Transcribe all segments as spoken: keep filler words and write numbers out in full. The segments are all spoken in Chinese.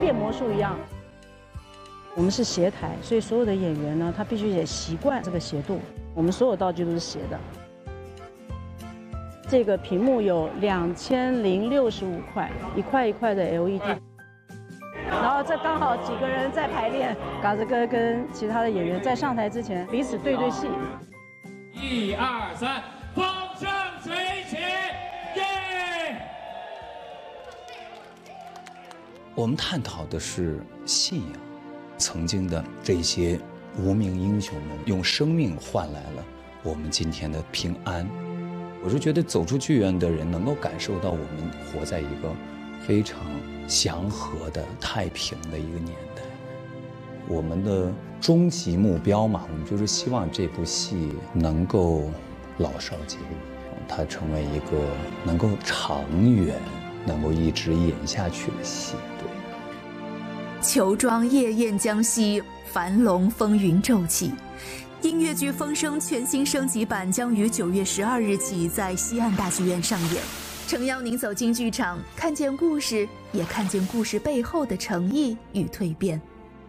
变魔术一样。我们是斜台，所以所有的演员呢，他必须也习惯这个斜度。我们所有道具都是斜的。这个屏幕有两千零六十五块，一块一块的 L E D。然后这刚好几个人在排练，嘎子哥跟其他的演员在上台之前彼此对对戏。 一二三，风生水起，耶！ 我们探讨的是信仰。曾经的这些无名英雄们，用生命换来了我们今天的平安。我是觉得走出剧院的人能够感受到，我们活在一个非常祥和的、太平的一个年代。我们的终极目标嘛，我们就是希望这部戏能够老少皆宜，它成为一个能够长远、能够一直演下去的戏。对。 裘庄夜宴将息，樊笼风云骤起。音乐剧《风声》全新升级版将于九月十二日起在西岸大剧院上演。诚邀您走进剧场，看见故事，也看见故事背后的诚意与蜕变。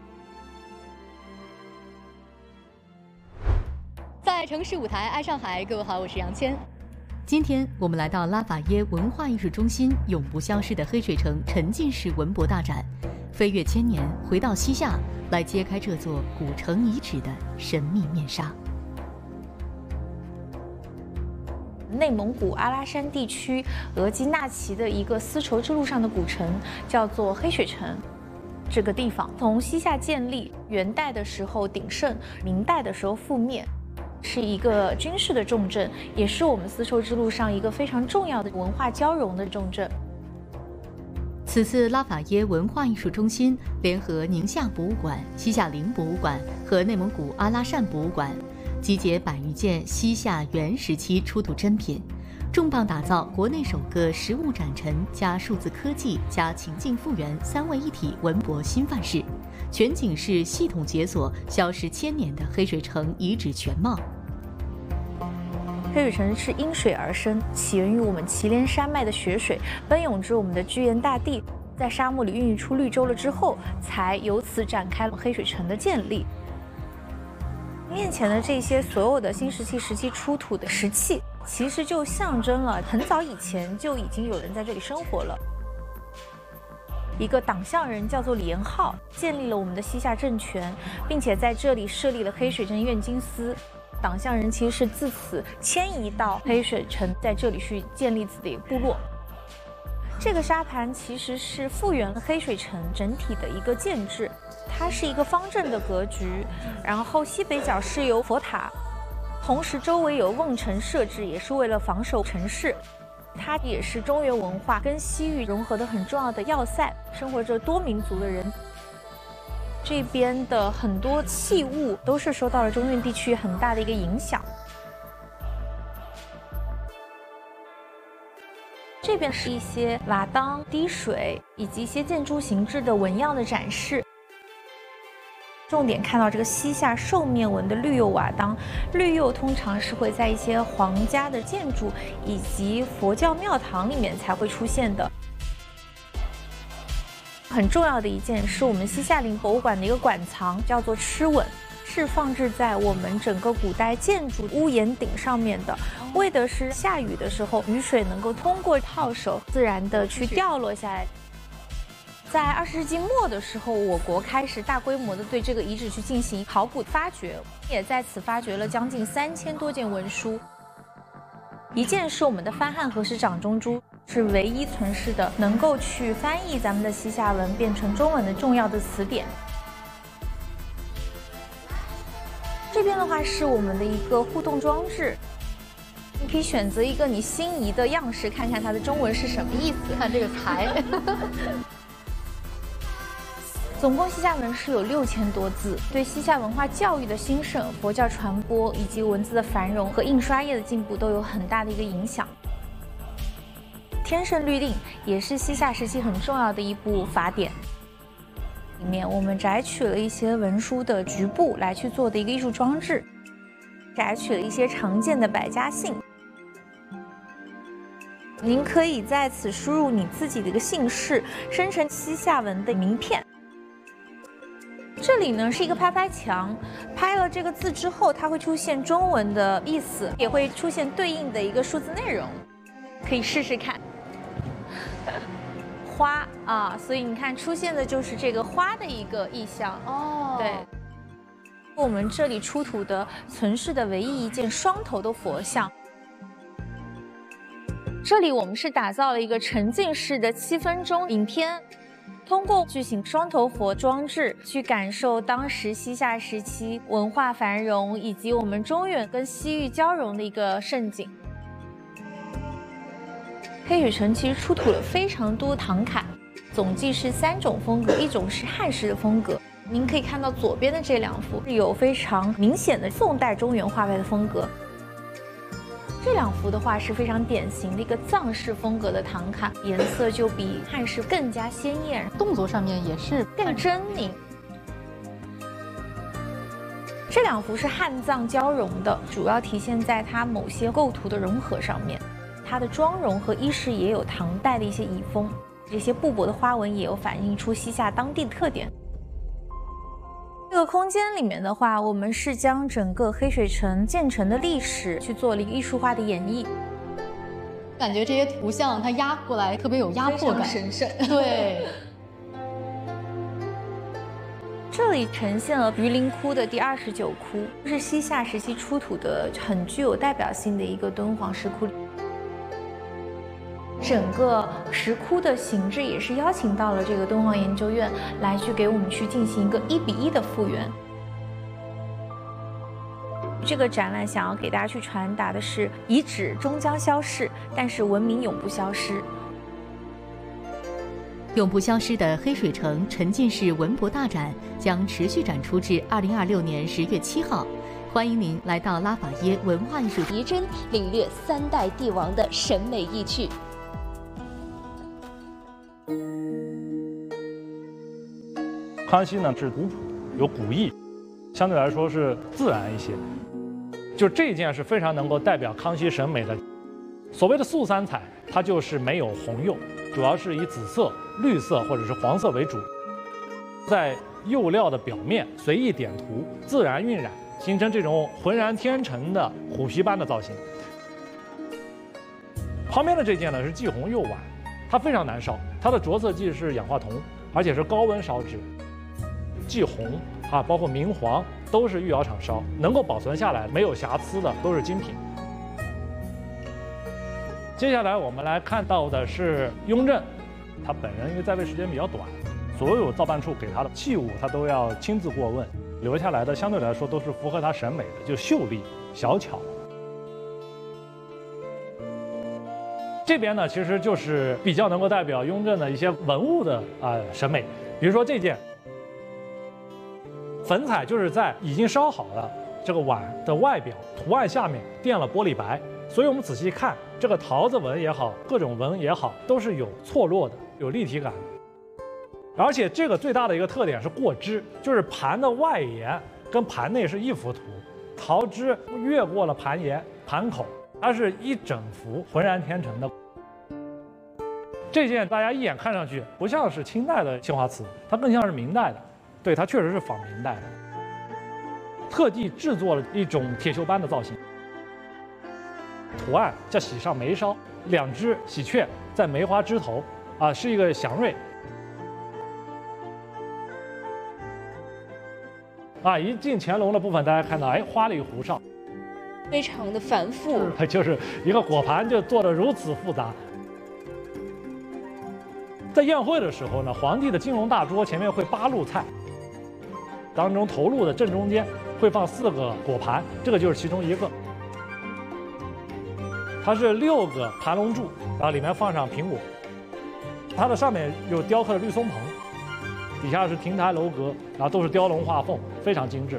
在城市舞台爱上海，各位好，我是杨谦。今天我们来到拉法耶文化艺术中心永不消失的黑水城沉浸式文博大展，飞越千年，回到西夏，来揭开这座古城遗址的神秘面纱。 内蒙古阿拉山地区额济纳旗的一个丝绸之路上的古城，叫做黑水城。这个地方从西夏建立，元代的时候鼎盛，明代的时候覆灭。是一个军事的重镇，也是我们丝绸之路上一个非常重要的文化交融的重镇。 此次拉法耶文化艺术中心联合宁夏博物馆、西夏陵博物馆和内蒙古阿拉善博物馆，集结百余件西夏元时期出土珍品，重磅打造国内首个实物展陈加数字科技加情境复原三位一体文博新范式，全景式系统解锁消失千年的黑水城遗址全貌。 黑水城是因水而生，起源于我们祁连山脉的雪水奔涌至我们的居延大地，在沙漠里孕育出绿洲了之后，才由此展开了黑水城的建立。面前的这些所有的新石器时期出土的石器，其实就象征了很早以前就已经有人在这里生活了。一个党项人叫做李延浩，建立了我们的西夏政权，并且在这里设立了黑水镇院经司。党项人其实是自此迁移到黑水城，在这里去建立自己的部落。这个沙盘其实是复原了黑水城整体的一个建制，它是一个方正的格局，然后西北角是有佛塔，同时周围有瓮城设置，也是为了防守城市。它也是中原文化跟西域融合的很重要的要塞，生活着多民族的人。这边的很多器物都是受到了中原地区很大的一个影响。这边是一些瓦当、滴水以及一些建筑形制的纹样的展示。重点看到这个西夏兽面纹的绿釉瓦当，绿釉通常是会在一些皇家的建筑以及佛教庙堂里面才会出现的。很重要的一件是我们西夏陵博物馆的一个馆藏，叫做螭吻，是放置在我们整个古代建筑屋檐顶上面的，为的是下雨的时候，雨水能够通过套手自然的去掉落下来。在二十世纪末的时候，我国开始大规模的对这个遗址去进行考古发掘，也在此发掘了将近三千多件文书。一件是我们的翻汉和氏掌中珠，是唯一存世的能够去翻译咱们的西夏文变成中文的重要的词典。这边的话是我们的一个互动装置，你可以选择一个你心仪的样式，看看它的中文是什么意思。 看这个才。 总共西夏文是有六千多字，对西夏文化教育的兴盛、佛教传播以及文字的繁荣和印刷业的进步都有很大的一个影响。天圣律令也是西夏时期很重要的一部法典，里面我们摘取了一些文书的局部来去做的一个艺术装置，摘取了一些常见的百家姓。 您可以在此输入你自己的一个姓氏，生成西夏文的名片。这里呢是一个拍拍墙，拍了这个字之后，它会出现中文的意思，也会出现对应的一个数字内容，可以试试看。花啊，所以你看出现的就是这个花的一个意象哦。对，我们这里出土的存世的唯一一件双头的佛像。这里我们是打造了一个沉浸式的七分钟影片。通过举行双头佛装置，去感受当时西夏时期文化繁荣以及我们中原跟西域交融的一个盛景。黑水城其实出土了非常多唐卡，总计是三种风格，一种是汉式的风格。您可以看到左边的这两幅有非常明显的宋代中原画派的风格。这两幅的话是非常典型的一个藏式风格的唐卡，颜色就比汉式更加鲜艳， 动作上面也是更狰狞。这两幅是汉藏交融的，主要体现在它某些构图的融合上面。它的妆容和衣饰也有唐代的一些遗风，这些布帛的花纹也有反映出西夏当地的特点。这个空间里面的话，我们是将整个黑水城建成的历史去做了一个艺术化的演绎。 感觉这些图像它压过来特别有压迫感， 神圣。 对。 这里呈现了榆林窟的第二十九窟，是西夏时期出土的很具有代表性的一个敦煌石窟。整个石窟的形制也是邀请到了这个敦煌研究院来去给我们去进行一个一比一的复原。这个展览想要给大家去传达的是，遗址终将消逝，但是文明永不消失。 永不消失的黑水城沉浸式文博大展将持续展出至二零二六年十月七号。欢迎您来到拉法耶文化艺术仪真，领略三代帝王的审美意趣。 康熙呢是古朴有古意，相对来说是自然一些。就这件是非常能够代表康熙审美的。所谓的素三彩，它就是没有红釉，主要是以紫色、绿色或者是黄色为主，在釉料的表面随意点涂，自然晕染，形成这种浑然天成的虎皮般的造型。旁边的这件呢是霁红釉碗，它非常难烧，它的着色剂是氧化铜，而且是高温烧制。霁红啊，包括明黄都是御窑厂烧，能够保存下来没有瑕疵的都是精品。接下来我们来看到的是雍正，他本人因为在位时间比较短，所有造办处给他的器物他都要亲自过问，留下来的相对来说都是符合他审美的，就秀丽小巧。这边呢，其实就是比较能够代表雍正的一些文物的啊、呃、审美，比如说这件。粉彩就是在已经烧好了这个碗的外表图案下面垫了玻璃白，所以我们仔细看这个桃子纹也好，各种纹也好，都是有错落的，有立体感的。而且这个最大的一个特点是过枝，就是盘的外沿跟盘内是一幅图，桃枝越过了盘沿盘口，它是一整幅浑然天成的。这件大家一眼看上去不像是清代的青花瓷，它更像是明代的。对，它确实是仿明代的，特地制作了一种铁锈斑的造型，图案叫喜上眉梢，两只喜鹊在梅花枝头，啊，是一个祥瑞。啊，一进乾隆的部分，大家看到，哎，花里胡哨， 非常的繁复， 就是一个果盘就做得如此复杂。在宴会的时候呢，皇帝的金龙大桌前面会八路菜。当中头路的正中间会放四个果盘，这个就是其中一个。它是六个盘龙柱，然后里面放上苹果。它的上面有雕刻的绿松蓬，底下是亭台楼阁，然后都是雕龙画凤，非常精致。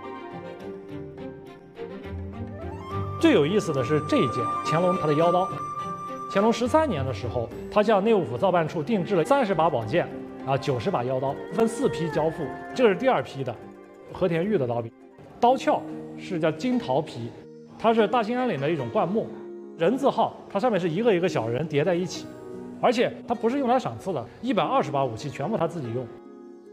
最有意思的是这一件乾隆他的腰刀。乾隆十三年的时候，他向内务府造办处定制了三十把宝剑。啊，九十把腰刀分四批交付，这是第二批的，和田玉的刀笔，刀鞘是叫金桃皮，它是大兴安岭的一种灌木， 人字号，它上面是一个一个小人叠在一起，而且它不是用来赏赐的，一百二十把武器全部他自己用。